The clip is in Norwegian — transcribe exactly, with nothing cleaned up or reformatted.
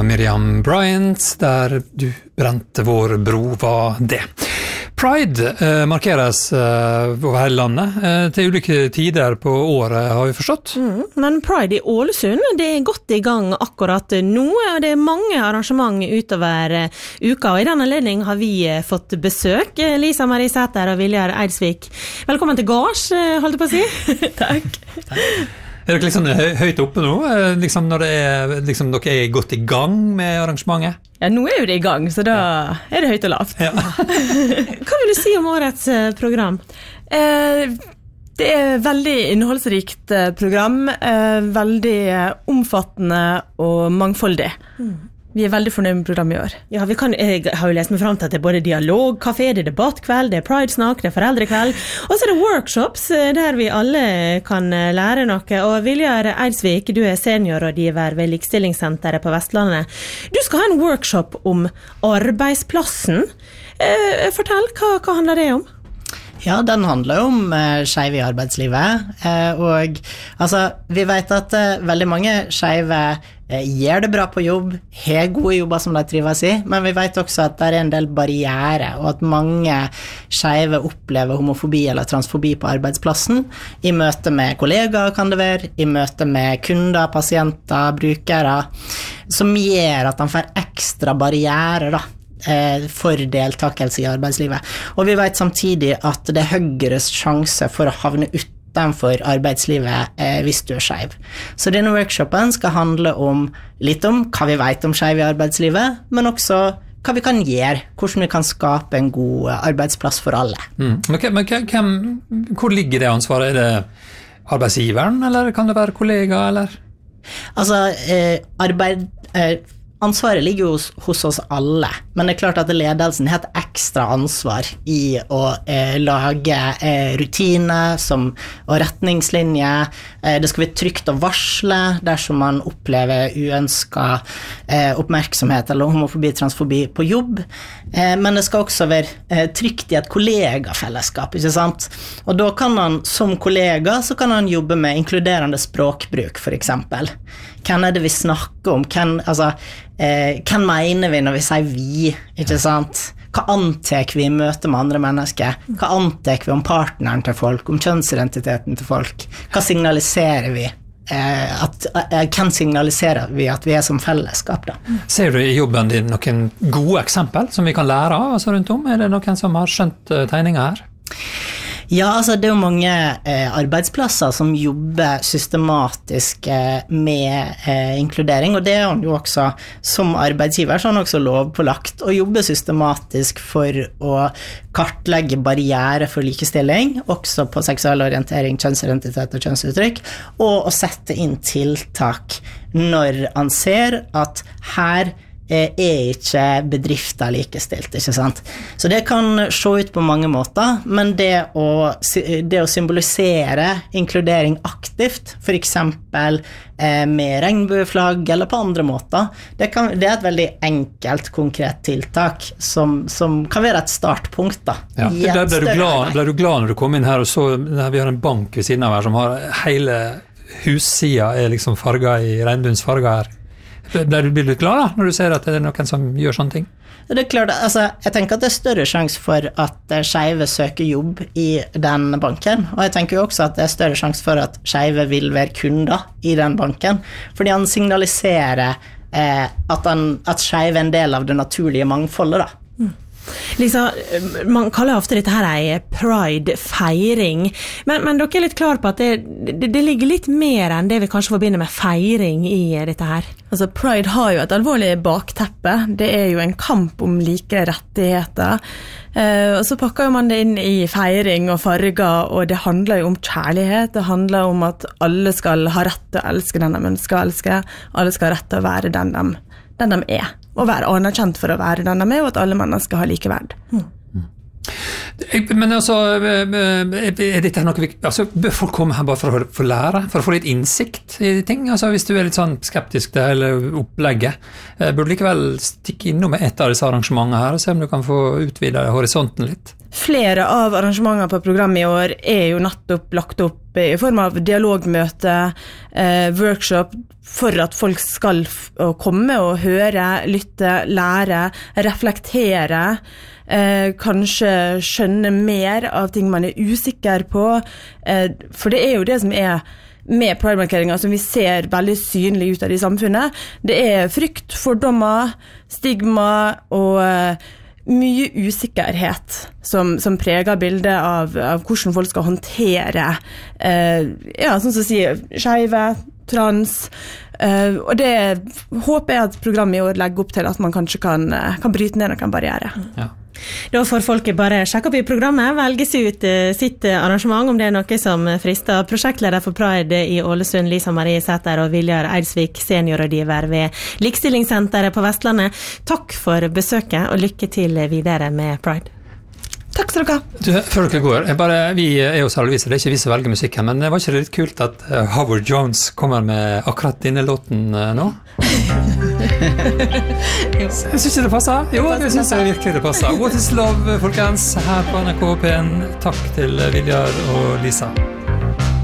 Miriam Bryant, der du brente vår bro, var det. Pride eh, markeres eh, over hele landet eh, til ulike tider på året, har vi forstått. Mm, men Pride i Ålesund, det er godt i gang akkurat nå, og det er mange arrangement utover uh, uka, og i den anledning har vi uh, fått besøk. Lisa Marie Sæter og Viljar Eidsvik. Velkommen til Gars, uh, holdt jeg på å si. Takk. Takk. Er dere liksom høyt oppe nå, liksom når det er, liksom dere er godt i gang med arrangementet? Ja, nå er jo det i gang, så da er det høyt og lavt. Ja. Hva vil du si om årets program? Eh, det er veldig innholdsrikt program, eh, veldig omfattende og mangfoldig. Mm. Vi er veldig fornøyd med programmet i år. Ja, vi kan, jeg har jo lest meg frem til at det er både dialogkafé, det er debattkveld, det er Pride-snakk, det er foreldrekveld, og så er det workshops der vi alle kan lære noe. Og Viljar Eidsvik, du er seniorrådgiver ved Likestillingssenteret på Vestlandet. Du skal ha en workshop om arbeidsplassen. Eh, fortell, hva, hva handler det om? Ja, den handler jo om eh, skeive i arbeidslivet, eh, og altså, vi vet at eh, veldig mange skeive eh, gjør det bra på jobb, har gode jobber som de trives i, men vi vet også at det er en del barriere, og at mange skeive opplever homofobi eller transfobi på arbeidsplassen, i møte med kollegaer kan det være, i møte med kunder, pasienter, brukere, som gjør at de får ekstra barriere da, for deltakelse i arbeidslivet. Og vi vet samtidig at det er høyere sjanse for å havne utenfor arbeidslivet eh, hvis du er skeiv. Så denne workshopen skal handle om litt om hva vi vet om skeive i arbeidslivet, men også hva vi kan gjøre, hvordan vi kan skape en god arbeidsplass for alle. Mm. Men, men hvem, hvor ligger det ansvaret? Er det arbeidsgiveren, eller kan det være kollega, eller? Altså, eh, arbeid... Eh, Ansvaret ligger hos, hos oss alle, men det er klart at ledelsen har et ekstra ansvar i å eh, lage eh, rutiner som, og retningslinjer. Eh, det skal være trygt å varsle dersom man opplever uønsket eh, oppmerksomhet eller homofobi, transfobi på jobb, eh, men det skal også være eh, trygt i et kollegafellesskap, ikke sant? Og da kan man som kollega så kan man jobbe med inkluderende språkbruk, for eksempel. Hvem er det vi snakker om? Hvem, altså, eh, hvem mener vi når vi sier vi, ikke sant? Hva antar vi i møte med andre mennesker? Hva antar vi om partneren til folk, om kjønnsidentiteten til folk? Hva signaliserer vi? Eh, at, eh, hvem signaliserer vi at vi er som fellesskap da? Ser du i jobben din noen gode eksempel som vi kan lære av altså rundt om? Er det noen som har skjønt tegninger her? Ja, altså det er jo mange eh, arbeidsplasser som jobber systematisk eh, med eh, inkludering, og det er han jo også som arbeidsgiver, så han også lovpålagt å jobbe systematisk for å kartlegge barriere for likestilling, også på seksuell orientering, kjønnsidentitet og kjønnsuttrykk, og å sette inn tiltak når han ser at her er ikke bedrifter likestilt, ikke sant? Så det kan se ut på mange måter, men det å, det å symbolisere inkludering aktivt, for eksempel eh, med regnbueflagg eller på andre måter, det, kan, det er et veldig enkelt, konkret tiltak som, som kan være et startpunkt da. Ja. Ble, ble, du glad, ble du glad når du kom inn her og så vi har en bank ved siden av her som har hele hussida er liksom farget i regnbuens farger her? Blir du litt glad da, når du ser at det er noen som gjør sånne ting? Det er klart, altså, jeg tenker at det er større sjanse for at skeive søker jobb i den banken, og jeg tenker jo også at det er større sjanse for at skeive vil være kunder i den banken, fordi han signaliserer eh, at, han, at skeive er en del av det naturlige mangfoldet da. Mm. Lisa, man kaller ofte dette her en pride-feiring, men, men dere er litt klar på at det, det, det ligger litt mer enn det vi kanskje forbinder med feiring i dette her. Altså, Pride har jo et alvorlig bakteppe. Det er jo en kamp om like rettigheter. Eh, og så pakker man det inn i feiring og farger, og det handler jo om kjærlighet. Det handler om at alle skal ha rett til å elske den de ønsker å elske. Alle skal ha rett til å være den de, den de er. Og være anerkjent for å være den de er, og at alle mennesker har like verd. Mm. Men altså, er dette noe viktig? Altså, bør folk komme her bare for å få lære, for å få litt innsikt i ting? Altså, hvis du er litt sånn skeptisk til hele opplegget, burde du likevel stikke innom med et av disse arrangementene her, og se om du kan få utvidet horisonten litt? flere av arrangementene på programmet i år er jo nettopp lagt opp i form av dialogmøte, eh, workshop, for at folk skal komme og høre, lytte, lære, reflektere, eh, kanskje skjønne mer av ting man er usikker på, eh, for det er jo det som er med pride-markeringer som vi ser veldig synlig ut av i samfunnet. Det er frykt, fordommer, stigma og uh, mye usikkerhet som, som preger bildet av, av hvordan folk skal håndtere uh, ja, sånn som å si, skeive, trans, uh, og det håper jeg at programmet i år legger opp til at man kanskje kan, uh, kan bryte ned noen barriere. Ja. Da får folk bare sjekke opp i programmet, velge seg ut sitt arrangement om det er noe som frister. Prosjektleder for Pride i Ålesund, Lisa Marie Sæter og Viljar Eidsvik, seniorrådgiver ved Likestillingssenteret på Vestlandet. Takk for besøket og lykke til videre med Pride. Takk skal dere ha. Du, før dere går, jeg bare, vi er jo salvis, det er ikke vi som velger musikken, men var ikke det litt kult at Howard Jones kommer med akkurat denne låten nå? Jeg synes ikke det passer. Jo, jeg synes jeg virkelig det passer. What is love, folkens, her på N R K P en. Takk til Viljar og Lisa.